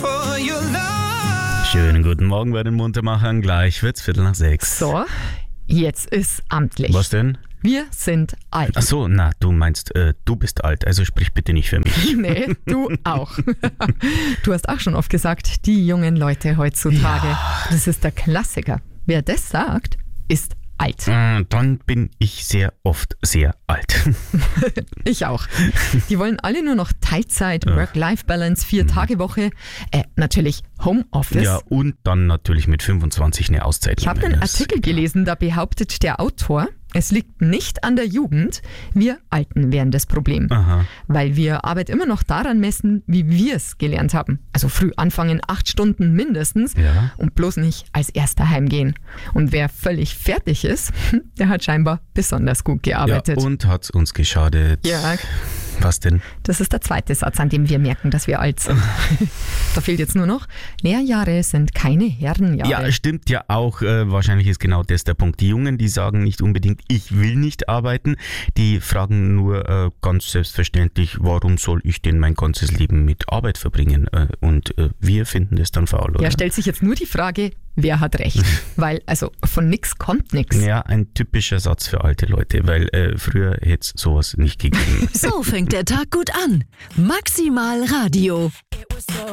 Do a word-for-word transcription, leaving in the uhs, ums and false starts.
for your love. Schönen guten Morgen bei den Muntermachern. Gleich wird's Viertel nach sechs. So, jetzt ist amtlich. Was denn? Wir sind alt. Ach so, na, du meinst, äh, du bist alt, also sprich bitte nicht für mich. Nee, du auch. Du hast auch schon oft gesagt, die jungen Leute heutzutage. Ja. Das ist der Klassiker. Wer das sagt, ist alt. Äh, Dann bin ich sehr oft sehr alt. Ich auch. Die wollen alle nur noch Teilzeit, Work-Life-Balance, Vier-Tage-Woche, äh, natürlich Homeoffice. Ja, und dann natürlich mit fünfundzwanzig eine Auszeit. Ich habe nehmen. einen Das- Artikel gelesen, da behauptet der Autor, es liegt nicht an der Jugend, wir Alten wären das Problem. Aha. Weil wir Arbeit immer noch daran messen, wie wir es gelernt haben. Also früh anfangen, acht Stunden mindestens Ja. und bloß nicht als Erster heimgehen. Und wer völlig fertig ist, der hat scheinbar besonders gut Ja, gearbeitet. und hat's uns geschadet? Ja. Was denn? Das ist der zweite Satz, an dem wir merken, dass wir alt sind. Da fehlt jetzt nur noch, Lehrjahre sind keine Herrenjahre. Ja, stimmt ja auch. Äh, wahrscheinlich ist genau das der Punkt. Die Jungen, die sagen nicht unbedingt, ich will nicht arbeiten. Die fragen nur äh, ganz selbstverständlich, warum soll ich denn mein ganzes Leben mit Arbeit verbringen? Äh, und äh, wir finden das dann faul, oder? Ja, stellt sich jetzt nur die Frage, wer hat recht? Weil, also von nix kommt nix. Ja, ein typischer Satz für alte Leute, weil äh, früher hätte es sowas nicht gegeben. So fängt der Tag gut an. Maximal Radio. It was so